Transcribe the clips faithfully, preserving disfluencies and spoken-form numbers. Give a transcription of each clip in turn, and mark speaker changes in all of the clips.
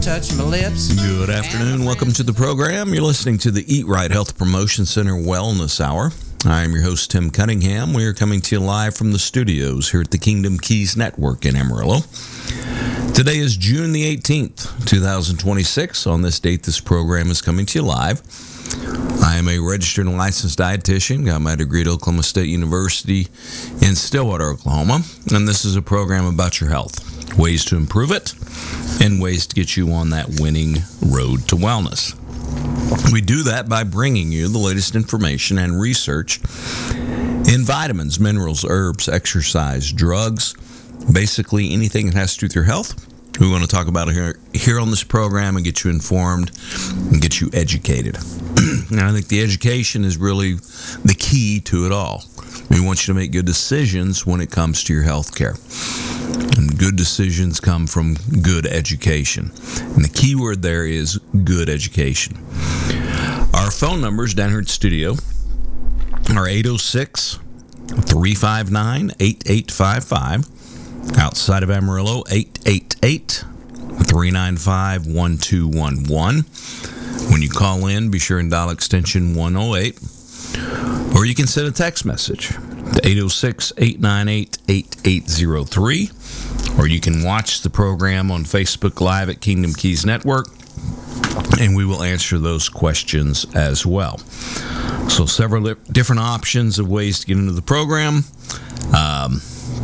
Speaker 1: touch my lips.
Speaker 2: Good afternoon. Welcome to the program. You're listening to the Eat Right Health Promotion Center Wellness Hour. I'm your host, Tim Cunningham. We are coming to you live from the studios here at the Kingdom Keys Network in Amarillo. Today is June the eighteenth, twenty twenty-six. On this date, this program is coming to you live. I am a registered and licensed dietitian. Got my degree at Oklahoma State University in Stillwater, Oklahoma. And this is a program about your health, ways to improve it, and ways to get you on that winning road to wellness. We do that by bringing you the latest information and research in vitamins, minerals, herbs, exercise, drugs, basically anything that has to do with your health. We want to talk about it here, here on this program and get you informed and get you educated. And I think the education is really the key to it all. We want you to make good decisions when it comes to your health care. And good decisions come from good education. And the key word there is good education. Our phone numbers down here at the studio are eight oh six, three five nine, eight eight five five. Outside of Amarillo, eight eight eight, three nine five, one two one one. When you call in, be sure and dial extension one oh eight. Or you can send a text message to eight oh six, eight nine eight, eight eight oh three. Or you can watch the program on Facebook Live at Kingdom Keys Network, and we will answer those questions as well. So several different options of ways to get into the program. Um...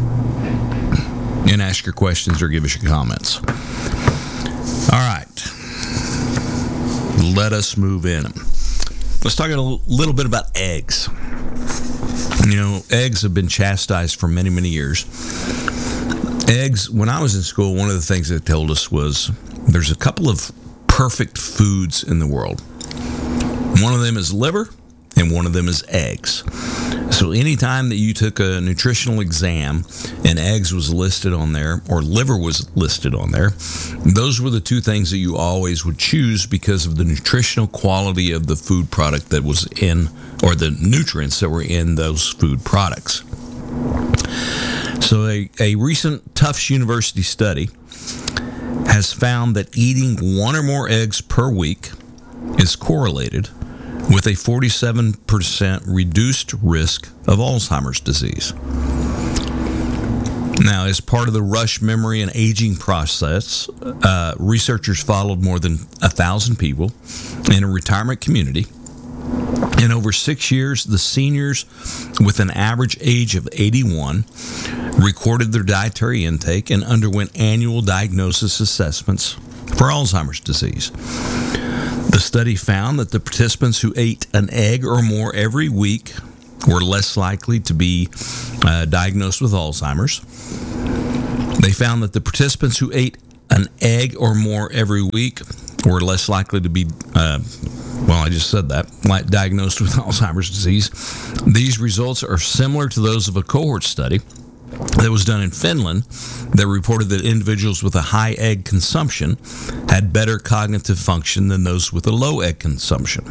Speaker 2: and ask your questions or give us your comments. All right. Let us move in. Let's talk a little bit about eggs. You know, eggs have been chastised for many, many years. Eggs, when I was in school, one of the things they told us was there's a couple of perfect foods in the world. One of them is liver, and one of them is eggs. So anytime that you took a nutritional exam and eggs was listed on there or liver was listed on there, those were the two things that you always would choose because of the nutritional quality of the food product that was in, or the nutrients that were in those food products. So a, a recent Tufts University study has found that eating one or more eggs per week is correlated with a forty-seven percent reduced risk of Alzheimer's disease. Now, as part of the rush memory and aging process, uh, researchers followed more than one thousand people in a retirement community. In over six years, the seniors with an average age of eighty-one recorded their dietary intake and underwent annual diagnosis assessments for Alzheimer's disease. The study found that the participants who ate an egg or more every week were less likely to be uh, diagnosed with Alzheimer's. They found that the participants who ate an egg or more every week were less likely to be, uh, well, I just said that, like diagnosed with Alzheimer's disease. These results are similar to those of a cohort study that was done in Finland that reported that individuals with a high egg consumption had better cognitive function than those with a low egg consumption.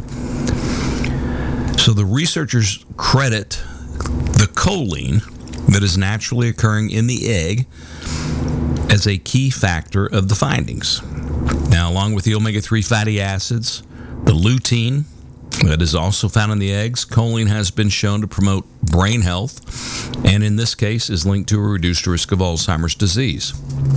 Speaker 2: So the researchers credit the choline that is naturally occurring in the egg as a key factor of the findings. Now, along with the omega three fatty acids, the lutein that is also found in the eggs, choline has been shown to promote brain health, and in this case is linked to a reduced risk of Alzheimer's disease.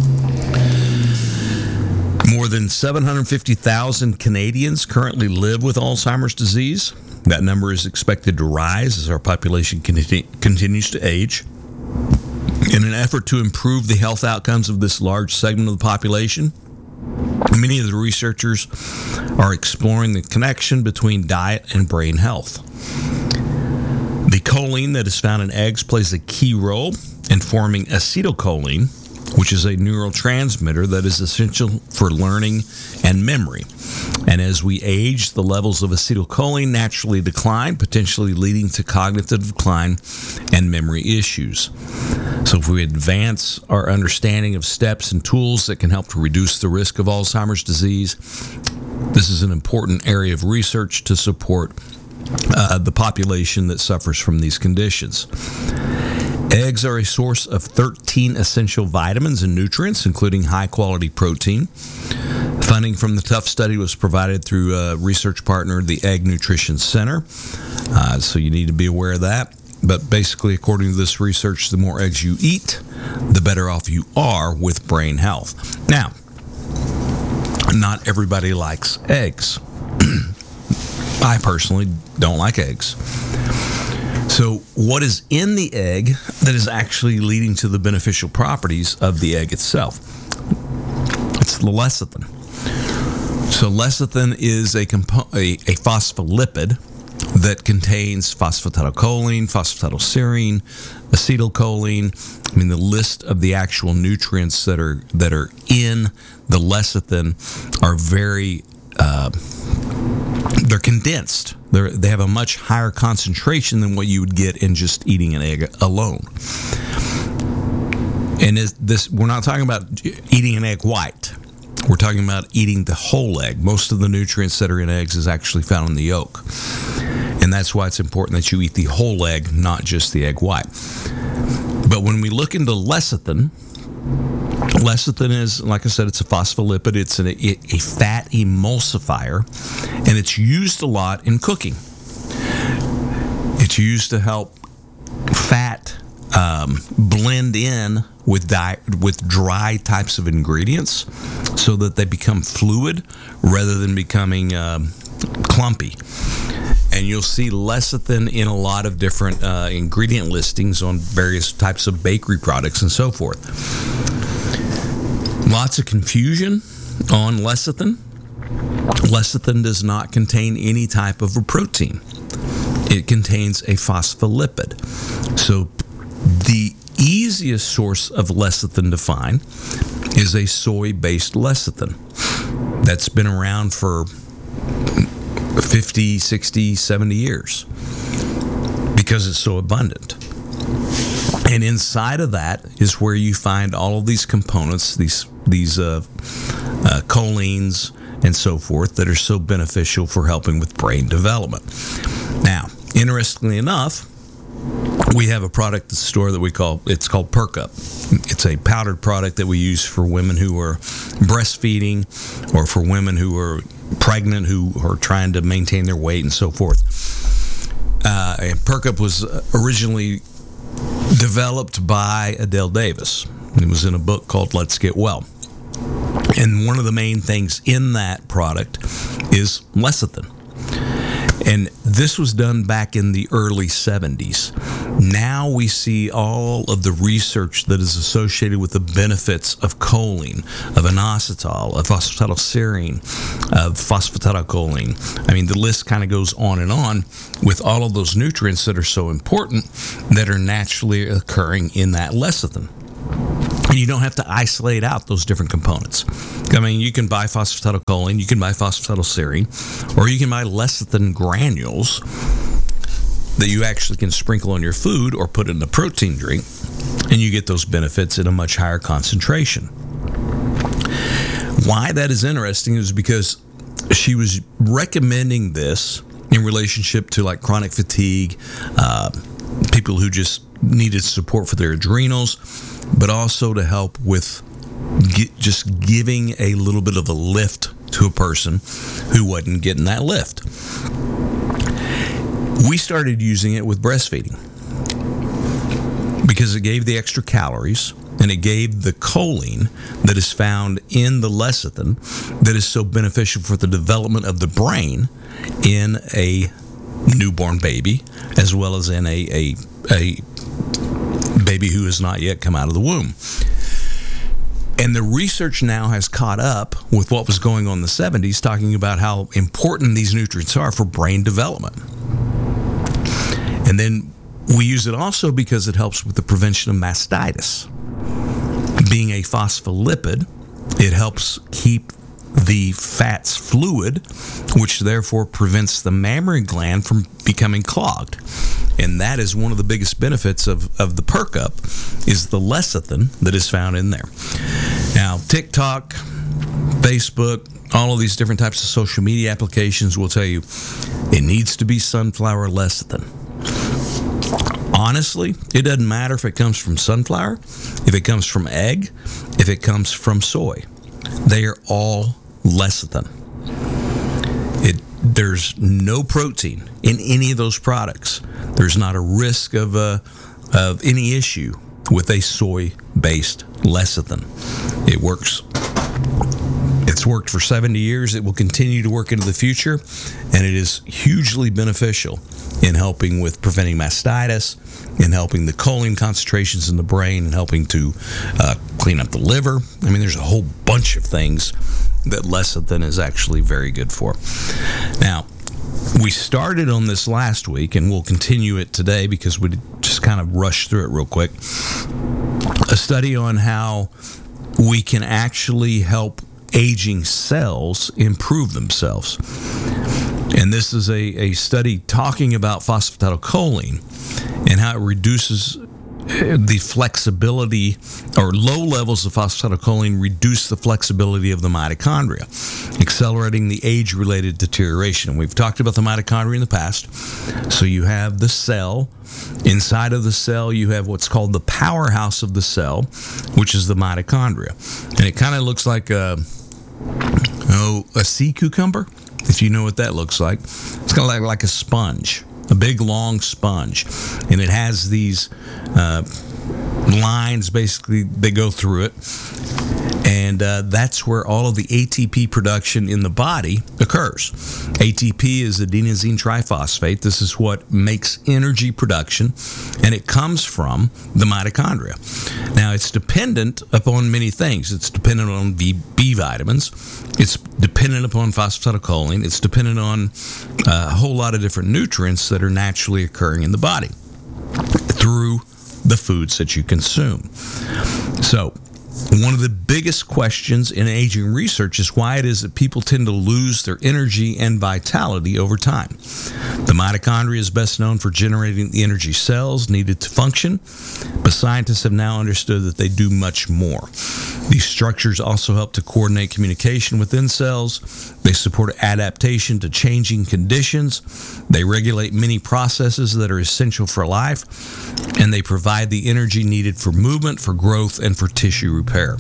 Speaker 2: More than seven hundred fifty thousand Canadians currently live with Alzheimer's disease. That number is expected to rise as our population conti- continues to age. In an effort to improve the health outcomes of this large segment of the population, many of the researchers are exploring the connection between diet and brain health. The choline that is found in eggs plays a key role in forming acetylcholine, which is a neurotransmitter that is essential for learning and memory. And as we age, the levels of acetylcholine naturally decline, potentially leading to cognitive decline and memory issues. So if we advance our understanding of steps and tools that can help to reduce the risk of Alzheimer's disease, this is an important area of research to support uh, the population that suffers from these conditions. Eggs are a source of thirteen essential vitamins and nutrients, including high-quality protein. Funding from the Tough Study was provided through a research partner, the Egg Nutrition Center. Uh, so you need to be aware of that. But basically, according to this research, the more eggs you eat, the better off you are with brain health. Now, not everybody likes eggs. I personally don't like eggs. So what is in the egg that is actually leading to the beneficial properties of the egg itself? It's the lecithin. So lecithin is a, compo- a, a phospholipid that contains phosphatidylcholine, phosphatidylserine, acetylcholine. I mean, the list of the actual nutrients that are that are in the lecithin are very uh, they're condensed. They're, they have a much higher concentration than what you would get in just eating an egg alone. And is this, we're not talking about eating an egg white. We're talking about eating the whole egg. Most of the nutrients that are in eggs is actually found in the yolk. And that's why it's important that you eat the whole egg, not just the egg white. But when we look into lecithin, lecithin is, like I said, it's a phospholipid. It's an, a fat emulsifier, and it's used a lot in cooking. It's used to help fat um, blend in with di- with dry types of ingredients so that they become fluid rather than becoming um, clumpy. And you'll see lecithin in a lot of different uh, ingredient listings on various types of bakery products and so forth. Lots of confusion on lecithin. Lecithin does not contain any type of a protein. It contains a phospholipid. So the easiest source of lecithin to find is a soy-based lecithin that's been around for fifty, sixty, seventy years because it's so abundant. And inside of that is where you find all of these components, these these uh, uh, choline and so forth that are so beneficial for helping with brain development. Now, interestingly enough, we have a product at the store that we call, it's called Perk-Up. It's a powdered product that we use for women who are breastfeeding or for women who are pregnant, who are trying to maintain their weight and so forth. Uh, and Perk-Up was originally developed by Adele Davis. It was in a book called Let's Get Well. And one of the main things in that product is lecithin. And this was done back in the early seventies. Now we see all of the research that is associated with the benefits of choline, of inositol, of phosphatidylserine, of phosphatidylcholine. I mean, the list kind of goes on and on with all of those nutrients that are so important that are naturally occurring in that lecithin. And you don't have to isolate out those different components. I mean, you can buy phosphatidylcholine, you can buy phosphatidylserine, or you can buy lecithin granules that you actually can sprinkle on your food or put in a protein drink, and you get those benefits in a much higher concentration. Why that is interesting is because she was recommending this in relationship to like chronic fatigue, uh, people who just needed support for their adrenals, but also to help with get, just giving a little bit of a lift to a person who wasn't getting that lift. We started using it with breastfeeding because it gave the extra calories and it gave the choline that is found in the lecithin that is so beneficial for the development of the brain in a newborn baby as well as in a, a, a baby who has not yet come out of the womb. And the research now has caught up with what was going on in the seventies, talking about how important these nutrients are for brain development. And then we use it also because it helps with the prevention of mastitis. Being a phospholipid, it helps keep the fats fluid, which therefore prevents the mammary gland from becoming clogged. And that is one of the biggest benefits of, of the Perk-Up is the lecithin that is found in there. Now, TikTok, Facebook, all of these different types of social media applications will tell you it needs to be sunflower lecithin. Honestly, it doesn't matter if it comes from sunflower, if it comes from egg, if it comes from soy. They are all lecithin. It, there's no protein in any of those products. There's not a risk of, uh, of any issue with a soy-based lecithin. It works. It's worked for seventy years. It will continue to work into the future, and it is hugely beneficial in helping with preventing mastitis, in helping the choline concentrations in the brain, and helping to uh, clean up the liver. I mean, there's a whole bunch of things that lecithin is actually very good for. Now, we started on this last week, and we'll continue it today because we just kind of rushed through it real quick. A study on how we can actually help aging cells improve themselves. And this is a, a study talking about phosphatidylcholine and how it reduces the flexibility, or low levels of phosphatidylcholine reduce the flexibility of the mitochondria, accelerating the age-related deterioration. And we've talked about the mitochondria in the past. So you have the cell. Inside of the cell, you have what's called the powerhouse of the cell, which is the mitochondria. And it kind of looks like a, oh, a sea cucumber, if you know what that looks like. It's kind of like, like a sponge. A big, long sponge. And it has these uh, lines, basically, they go through it. And uh, that's where all of the A T P production in the body occurs. A T P is adenosine triphosphate. This is what makes energy production, and it comes from the mitochondria. Now, it's dependent upon many things. It's dependent on B, B vitamins. It's dependent upon phosphatidylcholine. It's dependent on uh, a whole lot of different nutrients that are naturally occurring in the body through the foods that you consume. So, one of the biggest questions in aging research is why it is that people tend to lose their energy and vitality over time. The mitochondria is best known for generating the energy cells needed to function, but scientists have now understood that they do much more. These structures also help to coordinate communication within cells. They support adaptation to changing conditions. They regulate many processes that are essential for life, and they provide the energy needed for movement, for growth, and for tissue repair.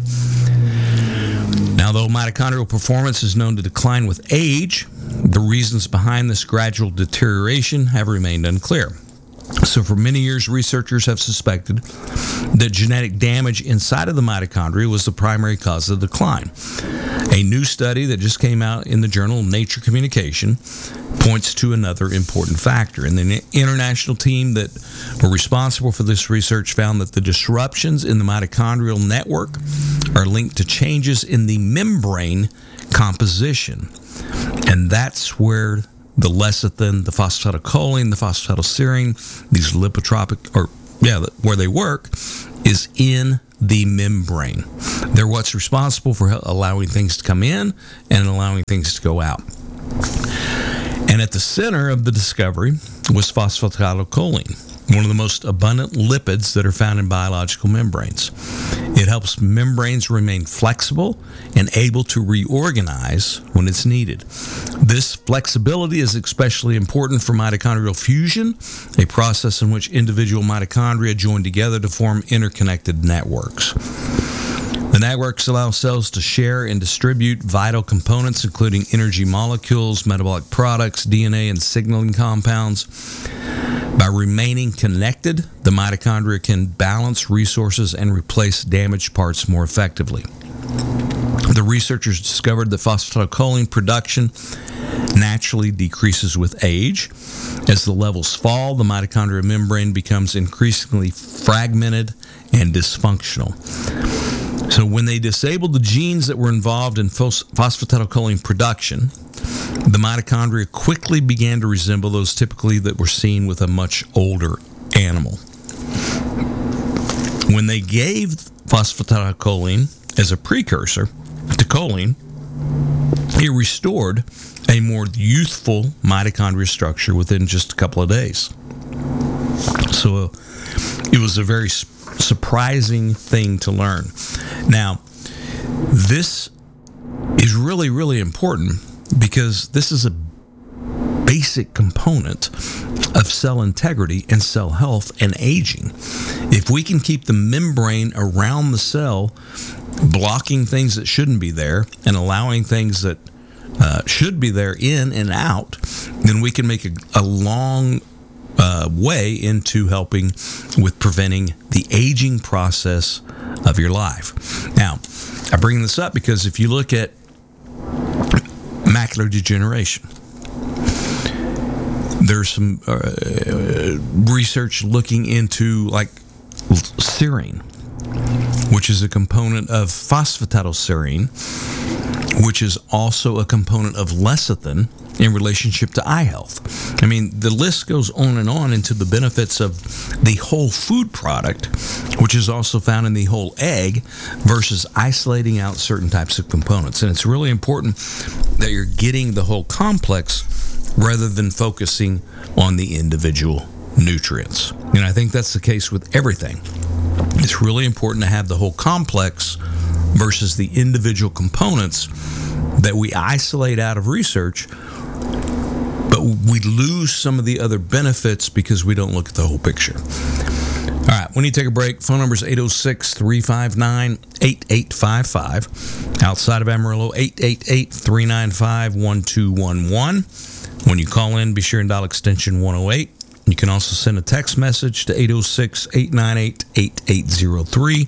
Speaker 2: Now, though mitochondrial performance is known to decline with age, the reasons behind this gradual deterioration have remained unclear. So for many years, researchers have suspected that genetic damage inside of the mitochondria was the primary cause of the decline. A new study that just came out in the journal Nature Communication points to another important factor. And the international team that were responsible for this research found that the disruptions in the mitochondrial network are linked to changes in the membrane composition. And that's where the lecithin, the phosphatidylcholine, the phosphatidylserine, these lipotropic, or yeah, where they work, is in the membrane. They're what's responsible for allowing things to come in and allowing things to go out. And at the center of the discovery was phosphatidylcholine, one of the most abundant lipids that are found in biological membranes. It helps membranes remain flexible and able to reorganize when it's needed. This flexibility is especially important for mitochondrial fusion, a process in which individual mitochondria join together to form interconnected networks. The networks allow cells to share and distribute vital components, including energy molecules, metabolic products, D N A, and signaling compounds. By remaining connected, the mitochondria can balance resources and replace damaged parts more effectively. The researchers discovered that phosphatidylcholine production naturally decreases with age. As the levels fall, the mitochondrial membrane becomes increasingly fragmented and dysfunctional. So when they disabled the genes that were involved in phosphatidylcholine production, the mitochondria quickly began to resemble those typically that were seen with a much older animal. When they gave phosphatidylcholine as a precursor to choline, it restored a more youthful mitochondria structure within just a couple of days. So it was a very surprising thing to learn. Now, this is really, really important because this is a basic component of cell integrity and cell health and aging. If we can keep the membrane around the cell blocking things that shouldn't be there and allowing things that uh, should be there in and out, then we can make a, a long uh, way into helping with preventing the aging process of your life. Now, I bring this up because if you look at macular degeneration, there's some uh, research looking into like serine, which is a component of phosphatidylserine, which is also a component of lecithin in relationship to eye health. I mean, the list goes on and on into the benefits of the whole food product, which is also found in the whole egg, versus isolating out certain types of components. And it's really important that you're getting the whole complex rather than focusing on the individual nutrients. And I think that's the case with everything. It's really important to have the whole complex versus the individual components that we isolate out of research, but we lose some of the other benefits because we don't look at the whole picture. All right, when you take a break, phone number is eight oh six, three five nine, eight eight five five. Outside of Amarillo, eight eight eight, three nine five, one two one one. When you call in, be sure and dial extension one oh eight. You can also send a text message to eight oh six, eight nine eight, eight eight oh three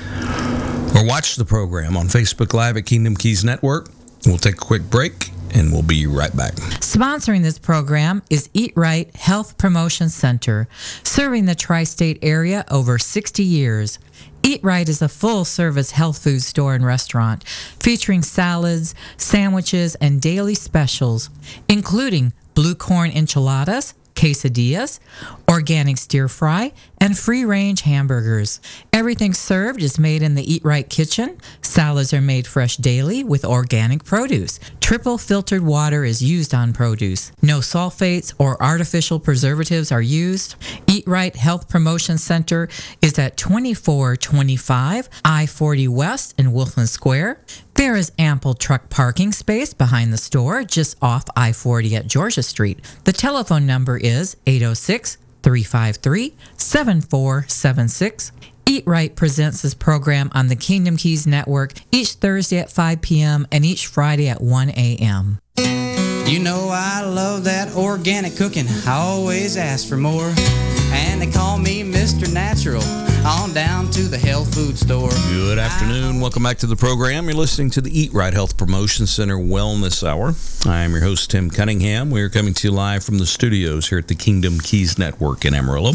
Speaker 2: or watch the program on Facebook Live at Kingdom Keys Network. We'll take a quick break and we'll be right back.
Speaker 1: Sponsoring this program is Eat Right Health Promotion Center, serving the tri-state area over sixty years. Eat Right is a full-service health food store and restaurant featuring salads, sandwiches, and daily specials, including blue corn enchiladas, quesadillas, organic stir fry, and free-range hamburgers. Everything served is made in the Eat Right kitchen. Salads are made fresh daily with organic produce. Triple filtered water is used on produce. No sulfates or artificial preservatives are used. Eat Right Health Promotion Center is at twenty-four twenty-five I forty West in Wolfland Square. There is ample truck parking space behind the store just off I forty at Georgia Street. The telephone number is eight oh six, three five three, seven four seven six. Eat Right presents this program on the Kingdom Keys Network each Thursday at five p.m. and each Friday at one a.m.
Speaker 3: You know I love that organic cooking. I always ask for more. And they call me Mister Natural. On down to the health food store.
Speaker 2: Good afternoon. Welcome back to the program. You're listening to the Eat Right Health Promotion Center Wellness Hour. I am your host, Tim Cunningham. We are coming to you live from the studios here at the Kingdom Keys Network in Amarillo.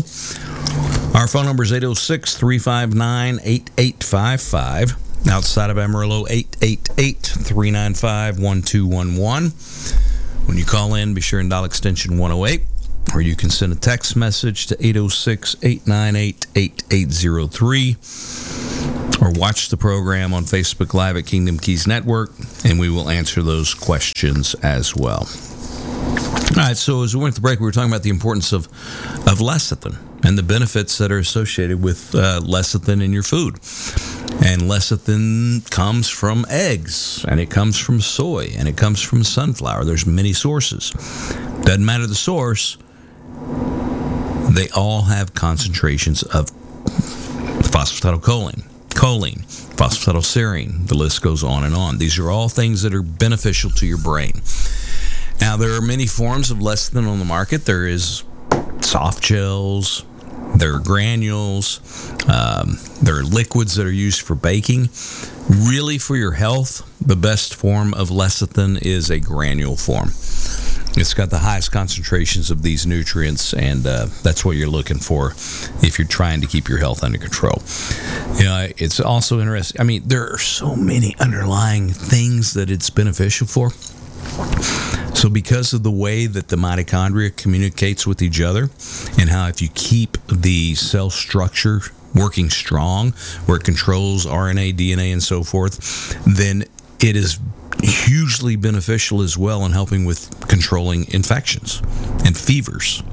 Speaker 2: Our phone number is eight oh six, three five nine, eight eight five five. Outside of Amarillo, eight eight eight, three nine five, one two one one. When you call in, be sure and dial extension one oh eight. Or you can send a text message to eight oh six, eight nine eight, eight eight oh three or watch the program on Facebook Live at Kingdom Keys Network, and we will answer those questions as well. All right, so as we went to the break, we were talking about the importance of, of lecithin and the benefits that are associated with uh, lecithin in your food. And lecithin comes from eggs, and it comes from soy, and it comes from sunflower. There's many sources. Doesn't matter the source. They all have concentrations of phosphatidylcholine, choline, phosphatidylserine. The list goes on and on. These are all things that are beneficial to your brain. Now, there are many forms of lecithin on the market. There is soft gels, there are granules, um, there are liquids that are used for baking. Really, for your health, the best form of lecithin is a granule form. It's got the highest concentrations of these nutrients, and uh, that's what you're looking for if you're trying to keep your health under control. You know, it's also interesting. I mean, there are so many underlying things that it's beneficial for. So because of the way that the mitochondria communicates with each other, and how if you keep the cell structure working strong, where it controls R N A, D N A, and so forth, then it is hugely beneficial as well in helping with controlling infections and fevers.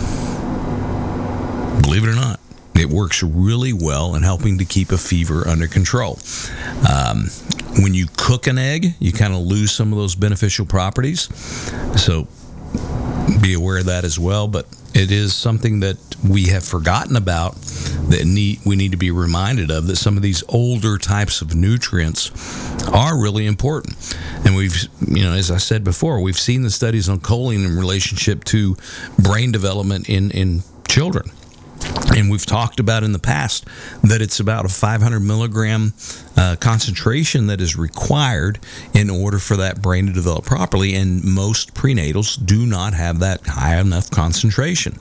Speaker 2: Believe it or not, it works really well in helping to keep a fever under control. Um, when you cook an egg, you kind of lose some of those beneficial properties. So be aware of that as well. But it is something that we have forgotten about that need we need to be reminded of, that some of these older types of nutrients are really important. And we've, you know, as I said before, we've seen the studies on choline in relationship to brain development in, in children. And we've talked about in the past that it's about a five hundred milligram uh, concentration that is required in order for that brain to develop properly. And most prenatals do not have that high enough concentration.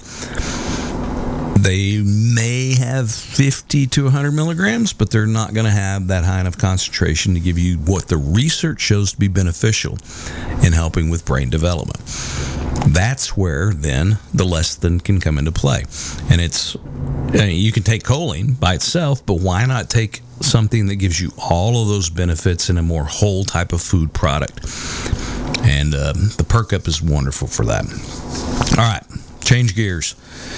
Speaker 2: They may have fifty to one hundred milligrams, but they're not going to have that high enough concentration to give you what the research shows to be beneficial in helping with brain development. That's where then the less than can come into play. And it's, I mean, you can take choline by itself, but why not take something that gives you all of those benefits in a more whole type of food product? And uh, the Perk Up is wonderful for that. All right, change gears.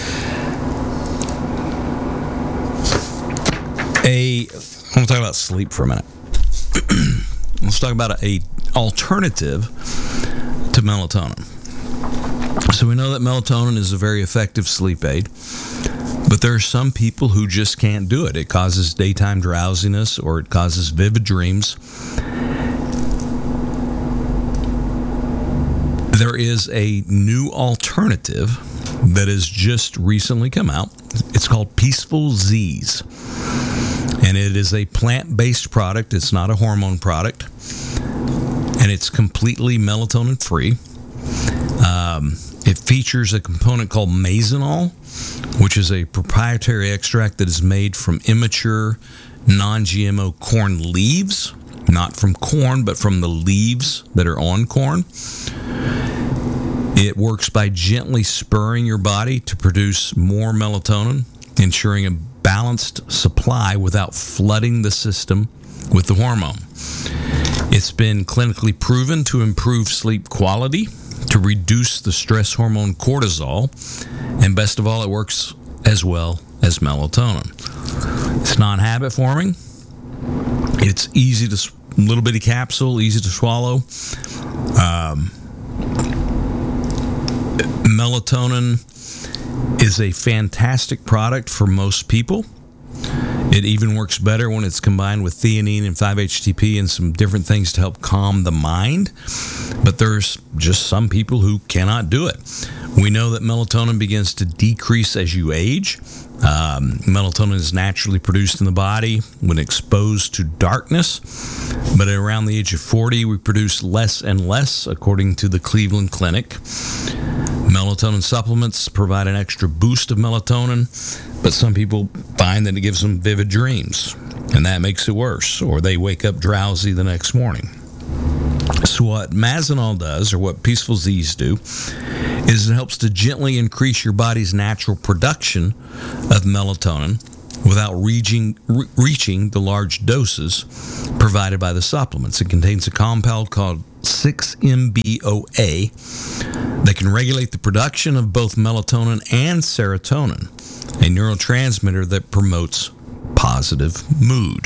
Speaker 2: A, I want to talk about sleep for a minute. Let's talk about a, a alternative to melatonin. So we know that melatonin is a very effective sleep aid, but there are some people who just can't do it. It causes daytime drowsiness or it causes vivid dreams. There is a new alternative that has just recently come out. It's called Peaceful Z's. And it is a plant-based product. It's not a hormone product. And it's completely melatonin-free. Um, it features a component called Mazenol, which is a proprietary extract that is made from immature, non-G M O corn leaves. Not from corn, but from the leaves that are on corn. It works by gently spurring your body to produce more melatonin, ensuring a balanced supply without flooding the system with the hormone. It's been clinically proven to improve sleep quality, to reduce the stress hormone cortisol, and best of all, it works as well as melatonin. It's non-habit forming. It's easy to, little bitty capsule, easy to swallow. Um, melatonin is a fantastic product for most people. It even works better when it's combined with theanine and five H T P and some different things to help calm the mind. But there's just some people who cannot do it. We know that melatonin begins to decrease as you age. Um, melatonin is naturally produced in the body when exposed to darkness. But at around the age of forty, we produce less and less, according to the Cleveland Clinic. Melatonin supplements provide an extra boost of melatonin, but some people find that it gives them vivid dreams, and that makes it worse, or they wake up drowsy the next morning. So what Mazenol does, or what Peaceful Z's do, is it helps to gently increase your body's natural production of melatonin without reaching, re- reaching the large doses provided by the supplements. It contains a compound called six M B O A that can regulate the production of both melatonin and serotonin, a neurotransmitter that promotes positive mood.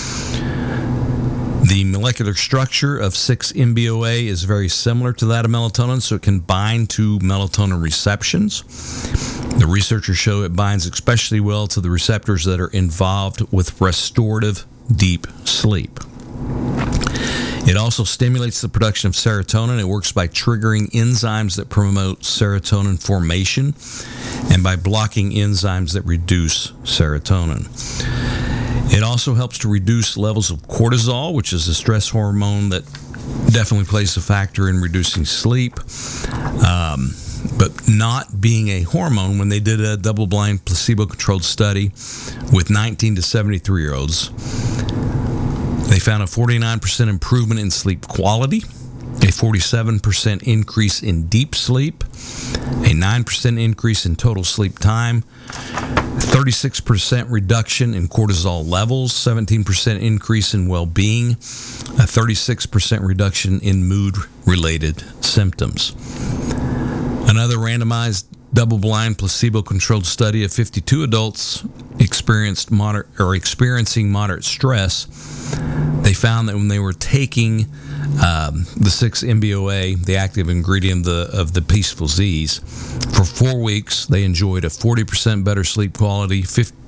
Speaker 2: The molecular structure of six M B O A is very similar to that of melatonin, so it can bind to melatonin receptions. The researchers show it binds especially well to the receptors that are involved with restorative deep sleep. It also stimulates the production of serotonin. It works by triggering enzymes that promote serotonin formation and by blocking enzymes that reduce serotonin. It also helps to reduce levels of cortisol, which is a stress hormone that definitely plays a factor in reducing sleep. Um, but not being a hormone, when they did a double-blind placebo-controlled study with nineteen to seventy-three-year-olds, they found a forty-nine percent improvement in sleep quality, a forty-seven percent increase in deep sleep, a nine percent increase in total sleep time, thirty-six percent reduction in cortisol levels, seventeen percent increase in well-being, a thirty-six percent reduction in mood-related symptoms. Another randomized double-blind placebo-controlled study of fifty-two adults experienced moderate or experiencing moderate stress. They found that when they were taking um, the six M B O A, the active ingredient of the, of the Peaceful Z's, for four weeks, they enjoyed a forty percent better sleep quality,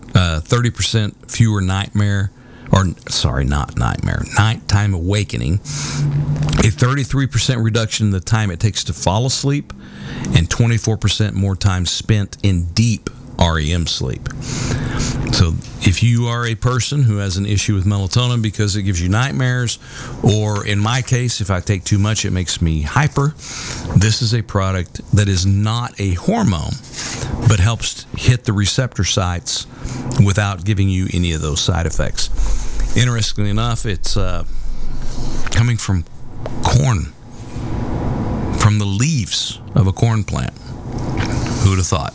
Speaker 2: uh, thirty percent fewer nightmare, or sorry, not nightmare, nighttime awakening, a thirty-three percent reduction in the time it takes to fall asleep, and twenty-four percent more time spent in deep R E M sleep. So if you are a person who has an issue with melatonin because it gives you nightmares, or in my case, if I take too much, it makes me hyper, this is a product that is not a hormone, but helps hit the receptor sites without giving you any of those side effects. Interestingly enough, it's uh, coming from corn, from the leaves of a corn plant. Who would have thought?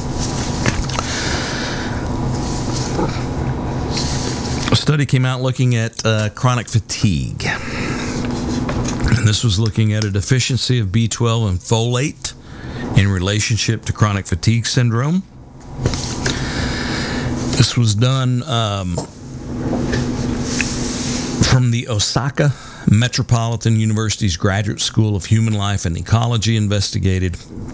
Speaker 2: A study came out looking at uh, chronic fatigue. And this was looking at a deficiency of B twelve and folate in relationship to chronic fatigue syndrome. This was done um, from the Osaka Metropolitan University's Graduate School of Human Life and Ecology, investigated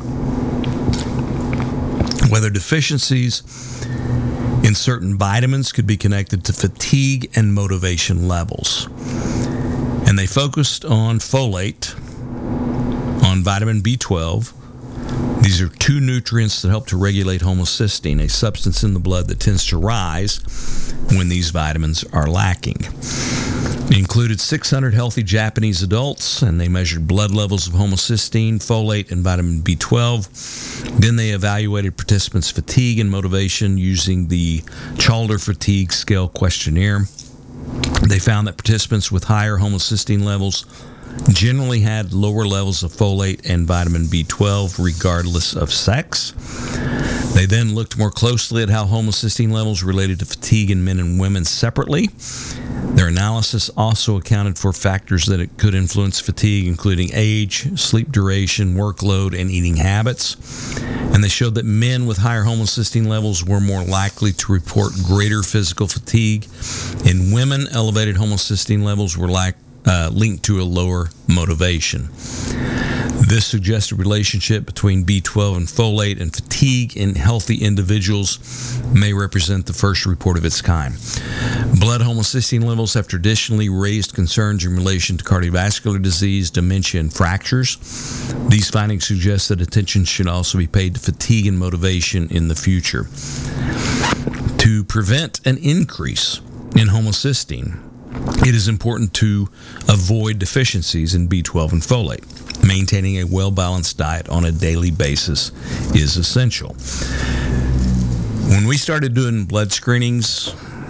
Speaker 2: whether deficiencies in certain vitamins could be connected to fatigue and motivation levels. And they focused on folate, on vitamin B twelve. These are two nutrients that help to regulate homocysteine, a substance in the blood that tends to rise when these vitamins are lacking. It included six hundred healthy Japanese adults, and they measured blood levels of homocysteine, folate, and vitamin B twelve. Then they evaluated participants' fatigue and motivation using the Chalder Fatigue Scale questionnaire. They found that participants with higher homocysteine levels generally had lower levels of folate and vitamin B twelve regardless of sex. They then looked more closely at how homocysteine levels related to fatigue in men and women separately. Their analysis also accounted for factors that it could influence fatigue, including age, sleep duration, workload, and eating habits. And they showed that men with higher homocysteine levels were more likely to report greater physical fatigue. In women, elevated homocysteine levels were like Uh, linked to a lower motivation. This suggests a relationship between B twelve and folate and fatigue in healthy individuals may represent the first report of its kind. Blood homocysteine levels have traditionally raised concerns in relation to cardiovascular disease, dementia, and fractures. These findings suggest that attention should also be paid to fatigue and motivation in the future. To prevent an increase in homocysteine, it is important to avoid deficiencies in B twelve and folate. Maintaining a well-balanced diet on a daily basis is essential. When we started doing blood screenings,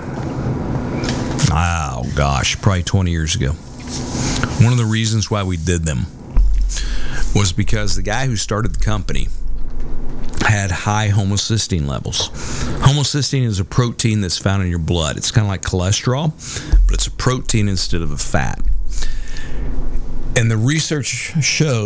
Speaker 2: oh gosh, probably twenty years ago, one of the reasons why we did them was because the guy who started the company had high homocysteine levels. Homocysteine is a protein that's found in your blood. It's kind of like cholesterol, but it's a protein instead of a fat. And the research showed